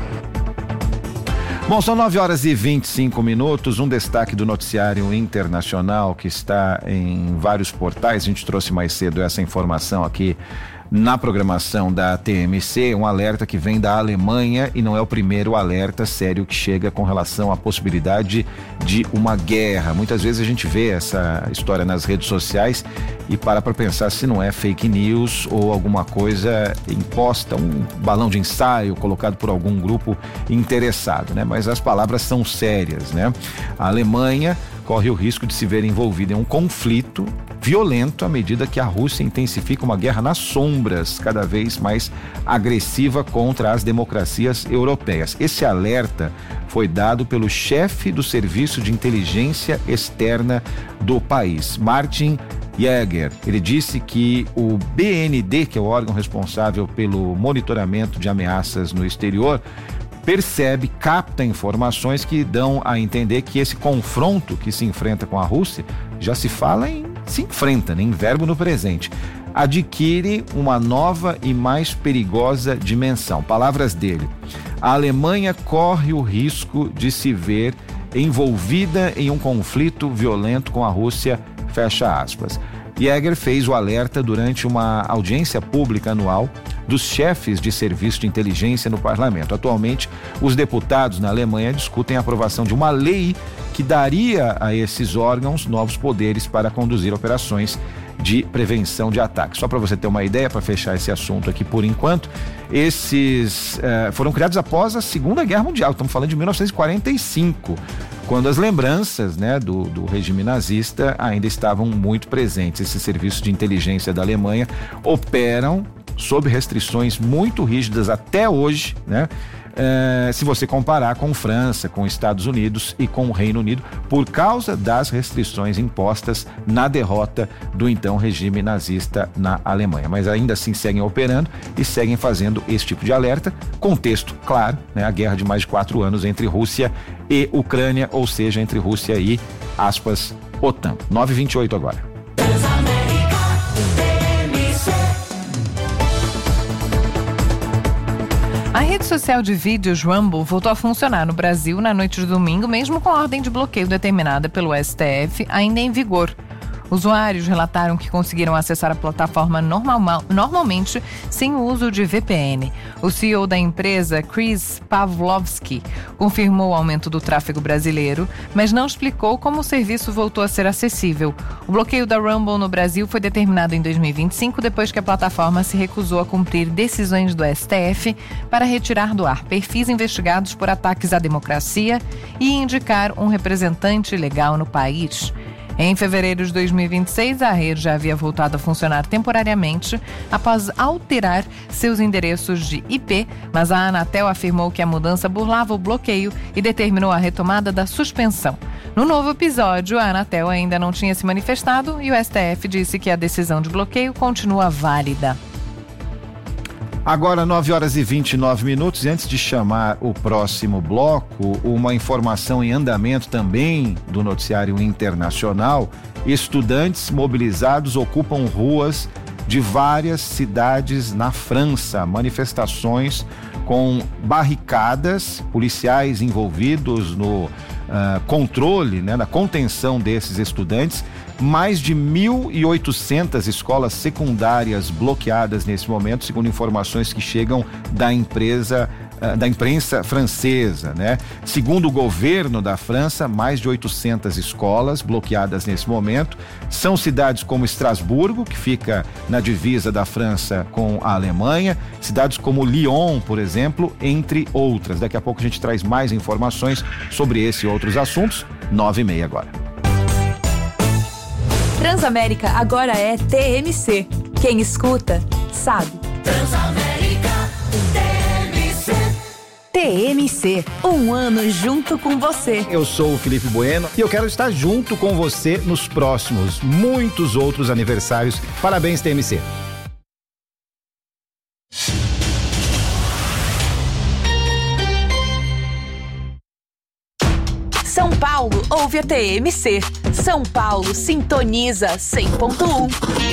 Bom, são nove horas e vinte e cinco minutos, um destaque do noticiário internacional que está em vários portais. A gente trouxe mais cedo essa informação aqui na programação da T M C, um alerta que vem da Alemanha e não é o primeiro alerta sério que chega com relação à possibilidade de uma guerra. Muitas vezes a gente vê essa história nas redes sociais e para para pensar se não é fake news ou alguma coisa imposta, um balão de ensaio colocado por algum grupo interessado, né? Mas as palavras são sérias, né? A Alemanha corre o risco de se ver envolvida em um conflito violento à medida que a Rússia intensifica uma guerra nas sombras, cada vez mais agressiva contra as democracias europeias. Esse alerta foi dado pelo chefe do Serviço de Inteligência Externa do país, Martin Jäger. Ele disse que o B N D, que é o órgão responsável pelo monitoramento de ameaças no exterior, percebe, capta informações que dão a entender que esse confronto que se enfrenta com a Rússia, já se fala em se enfrenta, né, em verbo no presente, adquire uma nova e mais perigosa dimensão. Palavras dele: a Alemanha corre o risco de se ver envolvida em um conflito violento com a Rússia, fecha aspas. Jäger fez o alerta durante uma audiência pública anual dos chefes de serviço de inteligência no parlamento. Atualmente, os deputados na Alemanha discutem a aprovação de uma lei que daria a esses órgãos novos poderes para conduzir operações de prevenção de ataques. Só para você ter uma ideia, para fechar esse assunto aqui por enquanto, esses eh, foram criados após a Segunda Guerra Mundial. Estamos falando de mil novecentos e quarenta e cinco, quando as lembranças, né, do, do regime nazista ainda estavam muito presentes. Esses serviços de inteligência da Alemanha operam sob restrições muito rígidas até hoje, né? É, se você comparar com França, com Estados Unidos e com o Reino Unido, por causa das restrições impostas na derrota do então regime nazista na Alemanha. Mas ainda assim seguem operando e seguem fazendo esse tipo de alerta. Contexto, claro, né, a guerra de mais de quatro anos entre Rússia e Ucrânia, ou seja, entre Rússia e, aspas, OTAN. nove e vinte e oito agora. A rede social de vídeos Rumble voltou a funcionar no Brasil na noite de domingo, mesmo com a ordem de bloqueio determinada pelo S T F ainda em vigor. Usuários relataram que conseguiram acessar a plataforma normal, normalmente sem o uso de V P N. O C E O da empresa, Chris Pavlovski, confirmou o aumento do tráfego brasileiro, mas não explicou como o serviço voltou a ser acessível. O bloqueio da Rumble no Brasil foi determinado em dois mil e vinte e cinco, depois que a plataforma se recusou a cumprir decisões do S T F para retirar do ar perfis investigados por ataques à democracia e indicar um representante legal no país. Em fevereiro de dois mil e vinte e seis, a rede já havia voltado a funcionar temporariamente após alterar seus endereços de I P, mas a Anatel afirmou que a mudança burlava o bloqueio e determinou a retomada da suspensão. No novo episódio, a Anatel ainda não tinha se manifestado e o S T F disse que a decisão de bloqueio continua válida. Agora nove horas e vinte e nove minutos, e antes de chamar o próximo bloco, uma informação em andamento também do noticiário internacional: estudantes mobilizados ocupam ruas de várias cidades na França, manifestações com barricadas, policiais envolvidos no uh, controle, né, na contenção desses estudantes. Mais de mil e oitocentas escolas secundárias bloqueadas nesse momento, segundo informações que chegam da empresa da imprensa francesa, né? Segundo o governo da França, mais de oitocentas escolas bloqueadas nesse momento. São cidades como Estrasburgo, que fica na divisa da França com a Alemanha, cidades como Lyon, por exemplo, entre outras. Daqui a pouco a gente traz mais informações sobre esse e outros assuntos. Nove e meia agora. Transamérica agora é T M C. Quem escuta, sabe. Transamérica T M C. T M C, um ano junto com você. Eu sou o Felipe Bueno e eu quero estar junto com você nos próximos, muitos outros aniversários. Parabéns, T M C. São Paulo ouve a T M C. São Paulo sintoniza cem ponto um.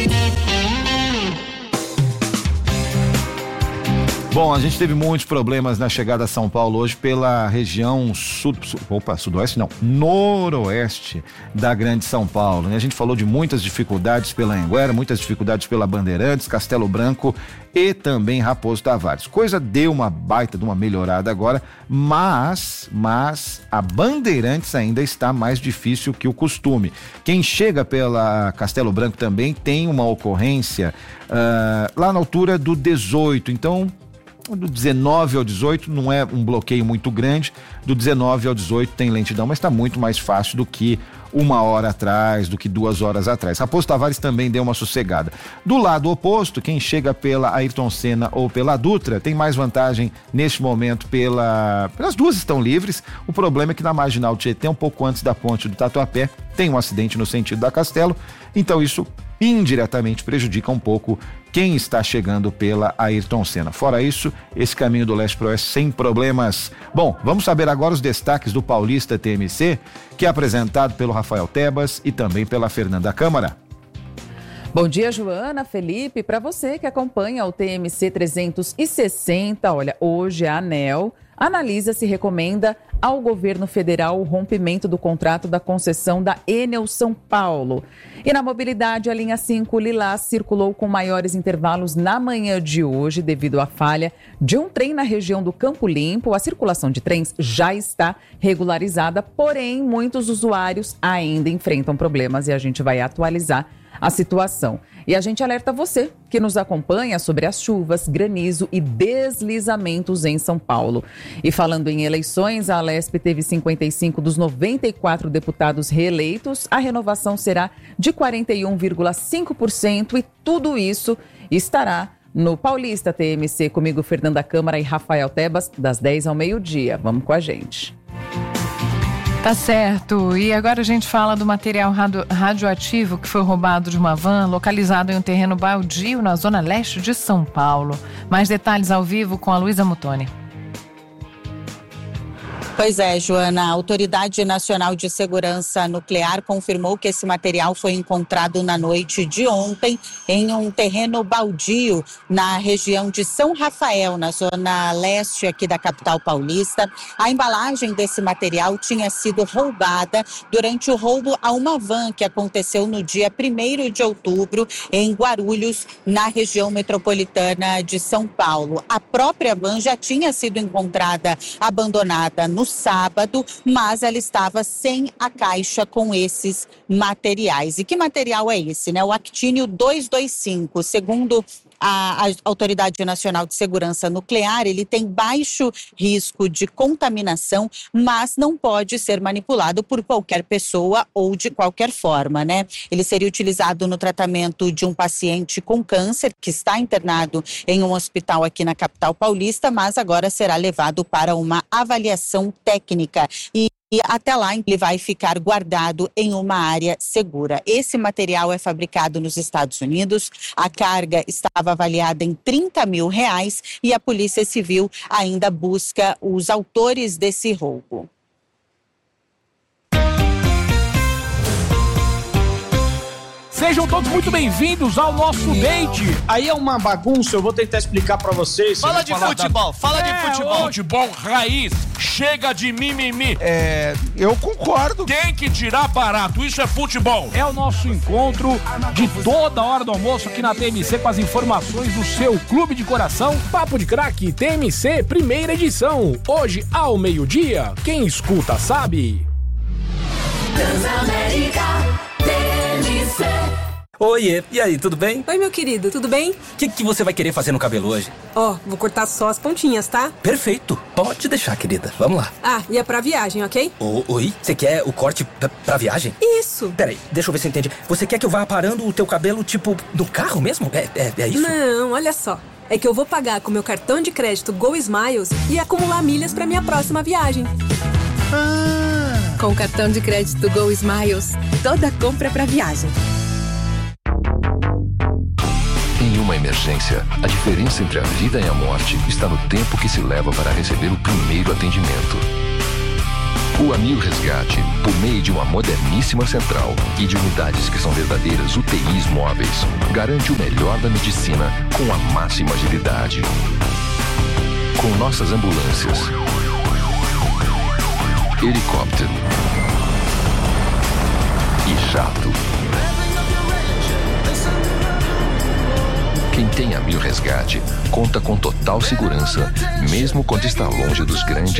Bom, a gente teve muitos problemas na chegada a São Paulo hoje pela região sud, sud, opa, sudoeste não, noroeste da Grande São Paulo, né? A gente falou de muitas dificuldades pela Anhanguera, muitas dificuldades pela Bandeirantes, Castelo Branco e também Raposo Tavares. Coisa deu uma baita de uma melhorada agora, mas, mas a Bandeirantes ainda está mais difícil que o costume. Quem chega pela Castelo Branco também tem uma ocorrência uh, lá na altura do dezoito, então do dezenove ao dezoito não é um bloqueio muito grande, do dezenove ao dezoito tem lentidão, mas está muito mais fácil do que uma hora atrás, do que duas horas atrás. Raposo Tavares também deu uma sossegada. Do lado oposto, quem chega pela Ayrton Senna ou pela Dutra tem mais vantagem neste momento pela... As duas estão livres, o problema é que na Marginal Tietê, um pouco antes da ponte do Tatuapé, tem um acidente no sentido da Castelo, então isso indiretamente prejudica um pouco quem está chegando pela Ayrton Senna. Fora isso, esse caminho do leste para o oeste sem problemas. Bom, vamos saber agora os destaques do Paulista T M C, que é apresentado pelo Rafael Tebas e também pela Fernanda Câmara. Bom dia, Joana, Felipe, para você que acompanha o T M C trezentos e sessenta, olha, hoje a ANEEL analisa se recomenda ao governo federal o rompimento do contrato da concessão da Enel São Paulo. E na mobilidade, a linha cinco Lilás circulou com maiores intervalos na manhã de hoje devido à falha de um trem na região do Campo Limpo. A circulação de trens já está regularizada, porém muitos usuários ainda enfrentam problemas e a gente vai atualizar a situação. E a gente alerta você que nos acompanha sobre as chuvas, granizo e deslizamentos em São Paulo. E falando em eleições, a Alesp teve cinquenta e cinco dos noventa e quatro deputados reeleitos. A renovação será de quarenta e um vírgula cinco por cento e tudo isso estará no Paulista T M C. Comigo, Fernanda Câmara e Rafael Tebas, das dez ao meio-dia. Vamos com a gente. Tá certo. E agora a gente fala do material radio, radioativo que foi roubado de uma van localizado em um terreno baldio na zona leste de São Paulo. Mais detalhes ao vivo com a Luísa Mutoni. Pois é, Joana, a Autoridade Nacional de Segurança Nuclear confirmou que esse material foi encontrado na noite de ontem em um terreno baldio na região de São Rafael, na zona leste aqui da capital paulista. A embalagem desse material tinha sido roubada durante o roubo a uma van que aconteceu no dia primeiro de outubro em Guarulhos, na região metropolitana de São Paulo. A própria van já tinha sido encontrada abandonada no sábado, mas ela estava sem a caixa com esses materiais. E que material é esse, né? O actínio duzentos e vinte e cinco, segundo a, a Autoridade Nacional de Segurança Nuclear, ele tem baixo risco de contaminação, mas não pode ser manipulado por qualquer pessoa ou de qualquer forma, né? Ele seria utilizado no tratamento de um paciente com câncer que está internado em um hospital aqui na capital paulista, mas agora será levado para uma avaliação técnica e E até lá ele vai ficar guardado em uma área segura. Esse material é fabricado nos Estados Unidos. A carga estava avaliada em trinta mil reais e a Polícia Civil ainda busca os autores desse roubo. Sejam todos muito bem-vindos ao nosso date. Aí é uma bagunça, eu vou tentar explicar pra vocês. Fala de futebol, da... fala é, de futebol. Futebol raiz, chega de mimimi. É, eu concordo. Tem que tirar barato, isso é futebol. É o nosso encontro de toda hora do almoço aqui na T M C com as informações do seu clube de coração. Papo de Craque T M C, primeira edição. Hoje ao meio-dia, quem escuta sabe. Transamérica T M C. Oiê, e aí, tudo bem? Oi, meu querido, tudo bem? O que, que você vai querer fazer no cabelo hoje? Ó, oh, vou cortar só as pontinhas, tá? Perfeito, pode deixar, querida. Vamos lá. Ah, e é pra viagem, ok? O, oi? Você quer o corte pra, pra viagem? Isso. Peraí, deixa eu ver se eu entendi. Você quer que eu vá aparando o teu cabelo, tipo, no carro mesmo? É, é, é isso? Não, olha só. É que eu vou pagar com meu cartão de crédito Go Smiles e acumular milhas pra minha próxima viagem. Ah. Com o cartão de crédito Go Smiles, toda compra é pra viagem. Em uma emergência, a diferença entre a vida e a morte está no tempo que se leva para receber o primeiro atendimento. O Amil Resgate, por meio de uma moderníssima central e de unidades que são verdadeiras U T Is móveis, garante o melhor da medicina com a máxima agilidade. Com nossas ambulâncias, helicóptero e jato. Quem tem Amil Resgate conta com total segurança, mesmo quando está longe dos grandes